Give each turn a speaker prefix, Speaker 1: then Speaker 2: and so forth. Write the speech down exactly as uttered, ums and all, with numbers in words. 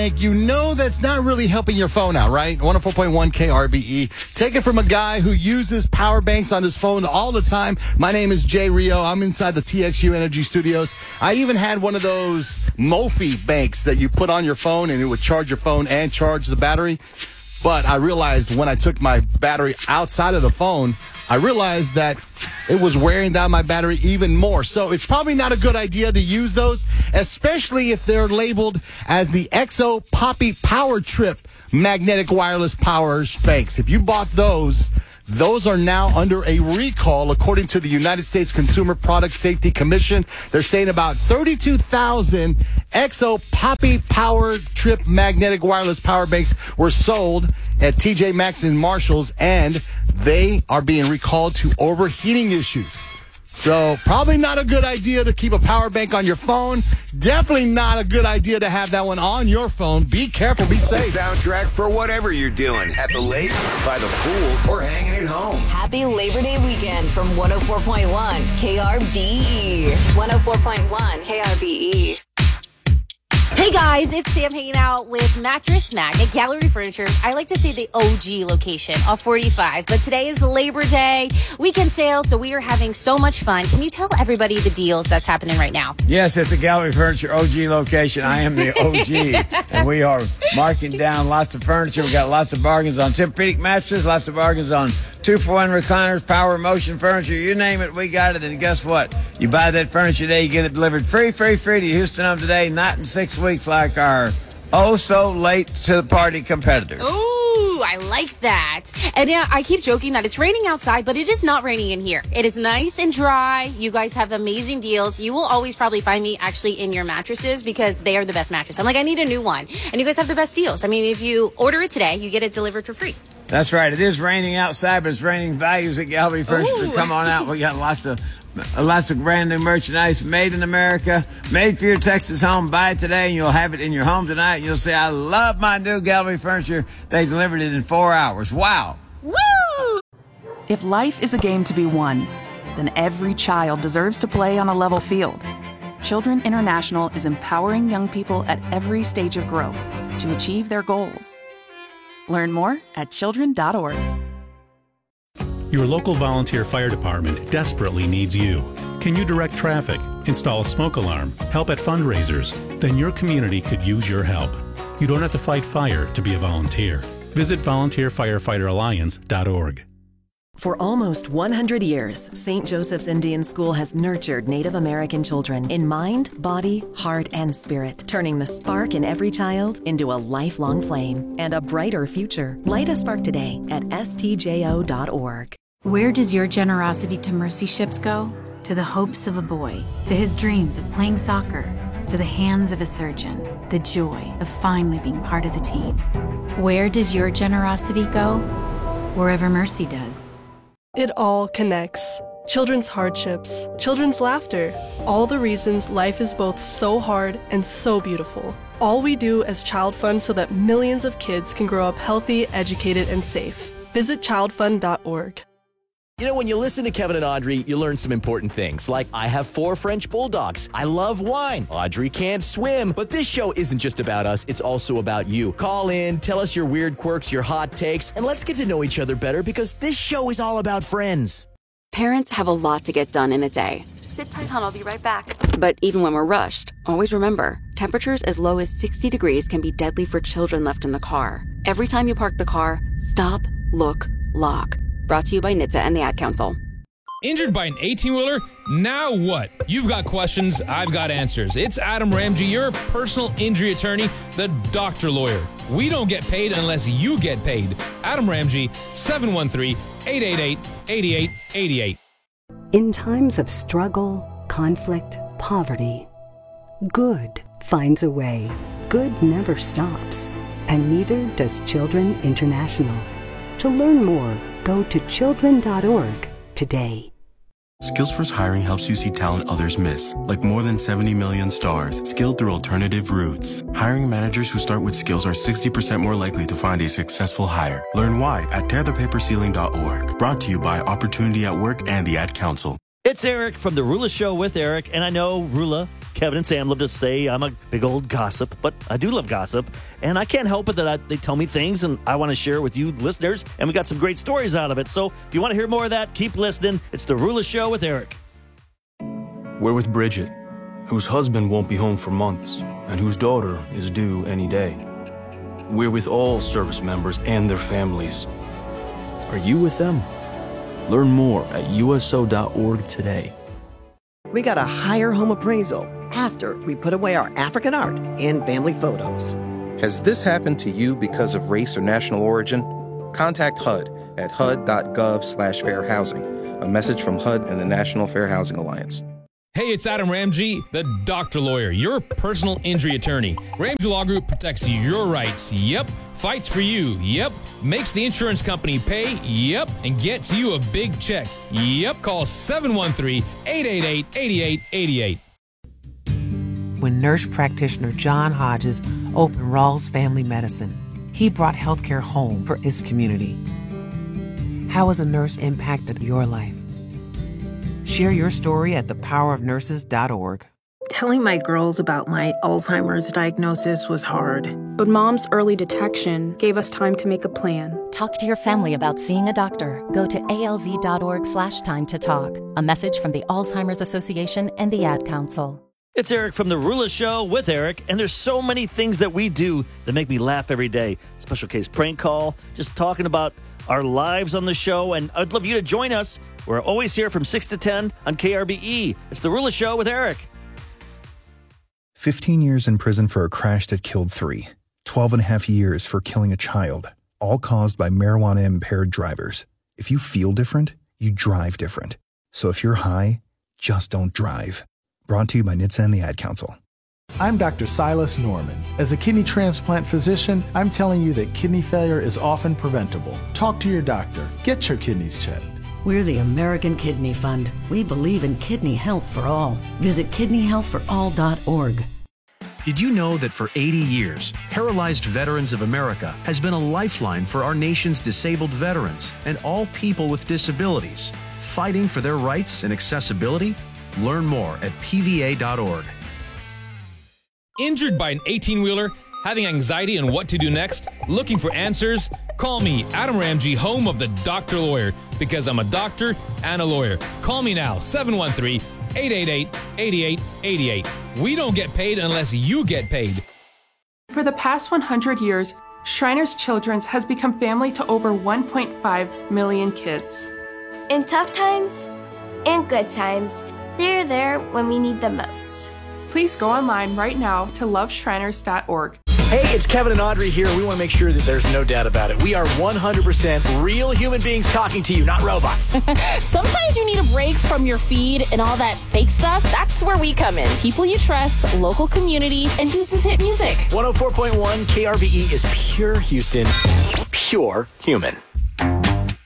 Speaker 1: You know that's not really helping your phone out, right? one oh four point one K R B E. Take it from a guy who uses power banks on his phone all the time. My name is Jay Rio. I'm inside the T X U Energy Studios. I even had one of those Mophie banks that you put on your phone and it would charge your phone and charge the battery. But I realized when I took my battery outside of the phone, I realized that it was wearing down my battery even more. So it's probably not a good idea to use those, especially if they're labeled as the X O Poppy Power Trip magnetic wireless power banks. If you bought those, those are now under a recall, according to the United States Consumer Product Safety Commission. They're saying about thirty-two thousand X O Poppy Power Trip magnetic wireless power banks were sold at T J Maxx and Marshalls, and they are being recalled to overheating issues. So probably not a good idea to keep a power bank on your phone. Definitely not a good idea to have that one on your phone. Be careful, be safe.
Speaker 2: The soundtrack for whatever you're doing. At the lake, by the pool, or hanging at home.
Speaker 3: Happy Labor Day weekend from one oh four point one K R B E. one oh four point one K R B E.
Speaker 4: Hey guys, it's Sam hanging out with Mattress Mac at Gallery Furniture. I like to say the O G location off forty-five, but today is Labor Day weekend sale, so we are having so much fun. Can you tell everybody the deals that's happening right now?
Speaker 5: Yes, at the Gallery Furniture O G location. I am the O G, and we are marking down lots of furniture. We got lots of bargains on Tempur-Pedic mattresses, lots of bargains on two for one recliners, power motion furniture, you name it, we got it. And guess what? You buy that furniture today, you get it delivered free, free, free to Houston Home today, not in six weeks like our oh so late to the party competitors.
Speaker 4: Ooh, I like that. And yeah, I keep joking that it's raining outside, but it is not raining in here. It is nice and dry. You guys have amazing deals. You will always probably find me actually in your mattresses because they are the best mattress. I'm like, I need a new one. And you guys have the best deals. I mean, if you order it today, you get it delivered for free.
Speaker 5: That's right. It is raining outside, but it's raining values at Gallery Furniture.
Speaker 4: Ooh.
Speaker 5: Come on out. We got lots of lots of brand new merchandise made in America, made for your Texas home. Buy it today, and you'll have it in your home tonight. You'll say, I love my new Gallery Furniture. They delivered it in four hours. Wow.
Speaker 4: Woo!
Speaker 6: If life is a game to be won, then every child deserves to play on a level field. Children International is empowering young people at every stage of growth to achieve their goals. Learn more at children dot org.
Speaker 7: Your local volunteer fire department desperately needs you. Can you direct traffic, install a smoke alarm, help at fundraisers? Then your community could use your help. You don't have to fight fire to be a volunteer. Visit volunteer firefighter alliance dot org.
Speaker 8: For almost one hundred years, Saint Joseph's Indian School has nurtured Native American children in mind, body, heart, and spirit, turning the spark in every child into a lifelong flame and a brighter future. Light a spark today at S T J O dot org.
Speaker 9: Where does your generosity to Mercy Ships go? To the hopes of a boy, to his dreams of playing soccer, to the hands of a surgeon, the joy of finally being part of the team. Where does your generosity go? Wherever Mercy does.
Speaker 10: It all connects. Children's hardships, children's laughter, all the reasons life is both so hard and so beautiful. All we do as Child Fund so that millions of kids can grow up healthy, educated, and safe. Visit child fund dot org.
Speaker 11: You know, when you listen to Kevin and Audrey, you learn some important things, like I have four French bulldogs. I love wine. Audrey can't swim. But this show isn't just about us. It's also about you. Call in, tell us your weird quirks, your hot takes, and let's get to know each other better because this show is all about friends.
Speaker 12: Parents have a lot to get done in a day.
Speaker 13: Sit tight, hon. I'll be right back.
Speaker 12: But even when we're rushed, always remember, temperatures as low as sixty degrees can be deadly for children left in the car. Every time you park the car, stop, look, lock. Brought to you by N H T S A and the Ad Council.
Speaker 14: Injured by an eighteen-wheeler? Now what? You've got questions, I've got answers. It's Adam Ramsey, your personal injury attorney, the doctor lawyer. We don't get paid unless you get paid. Adam Ramsey, seven one three, eight eight eight, eight eight eight eight.
Speaker 15: In times of struggle, conflict, poverty, good finds a way. Good never stops, and neither does Children International. To learn more, go to children dot org today.
Speaker 16: Skills First Hiring helps you see talent others miss, like more than seventy million stars, skilled through alternative routes. Hiring managers who start with skills are sixty percent more likely to find a successful hire. Learn why at tear the paper ceiling dot org. Brought to you by Opportunity at Work and the Ad Council.
Speaker 17: It's Eric from The Rula Show with Eric, and I know, Rula, Kevin and Sam love to say I'm a big old gossip, but I do love gossip, and I can't help it that I, they tell me things, and I want to share with you listeners, and we got some great stories out of it. So if you want to hear more of that, keep listening. It's The Rula Show with Eric.
Speaker 18: We're with Bridget, whose husband won't be home for months, and whose daughter is due any day. We're with all service members and their families. Are you with them? Learn more at U S O dot org today.
Speaker 19: We got a higher home appraisal after we put away our African art and family photos.
Speaker 20: Has this happened to you because of race or national origin? Contact H U D at H U D dot gov slash fair housing. A message from H U D and the National Fair Housing Alliance.
Speaker 14: Hey, it's Adam Ramsey, the doctor lawyer, your personal injury attorney. Ramsey Law Group protects your rights, yep. Fights for you, yep. Makes the insurance company pay, yep. And gets you a big check, yep. Call seven one three, eight eight eight, eight eight eight eight.
Speaker 21: When nurse practitioner John Hodges opened Rawls Family Medicine, he brought healthcare home for his community. How has a nurse impacted your life? Share your story at the power of nurses dot org.
Speaker 22: Telling my girls about my Alzheimer's diagnosis was hard.
Speaker 23: But Mom's early detection gave us time to make a plan.
Speaker 24: Talk to your family about seeing a doctor. Go to A L Z dot org slash time to talk. A message from the Alzheimer's Association and the Ad Council.
Speaker 17: It's Eric from The Rula Show with Eric, and there's so many things that we do that make me laugh every day. Special case prank call, just talking about our lives on the show, and I'd love you to join us. We're always here from six to ten on K R B E. It's The Rula Show with Eric.
Speaker 25: fifteen years in prison for a crash that killed three. twelve and a half years for killing a child, all caused by marijuana-impaired drivers. If you feel different, you drive different. So if you're high, just don't drive. Brought to you by N H T S A and the Ad Council.
Speaker 26: I'm Doctor Silas Norman. As a kidney transplant physician, I'm telling you that kidney failure is often preventable. Talk to your doctor. Get your kidneys checked.
Speaker 27: We're the American Kidney Fund. We believe in kidney health for all. Visit kidney health for all dot org.
Speaker 28: Did you know that for eighty years, Paralyzed Veterans of America has been a lifeline for our nation's disabled veterans and all people with disabilities, fighting for their rights and accessibility? Learn more at P V A dot org.
Speaker 14: Injured by an eighteen-wheeler? Having anxiety on what to do next? Looking for answers? Call me, Adam Ramsey, home of the Doctor Lawyer, because I'm a doctor and a lawyer. Call me now, seven one three, eight eight eight, eight eight eight eight. We don't get paid unless you get paid.
Speaker 29: For the past one hundred years, Shriners Children's has become family to over one point five million kids.
Speaker 30: In tough times and good times, they're there when we need them most.
Speaker 29: Please go online right now to love shriners dot org.
Speaker 11: Hey, it's Kevin and Audrey here. We want to make sure that there's no doubt about it. We are one hundred percent real human beings talking to you, not robots.
Speaker 31: Sometimes you need a break from your feed and all that fake stuff. That's where we come in. People you trust, local community, and Houston's hit music.
Speaker 11: one oh four point one K R B E is pure Houston, pure human.